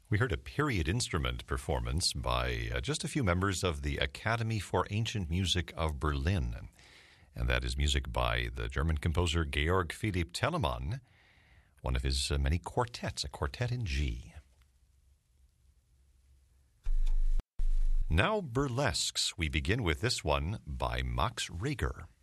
We heard a period instrument performance by just a few members of the Academy for Ancient Music of Berlin. And that is music by the German composer Georg Philipp Telemann, one of his many quartets, a quartet in G. Now burlesques. We begin with this one by Max Reger.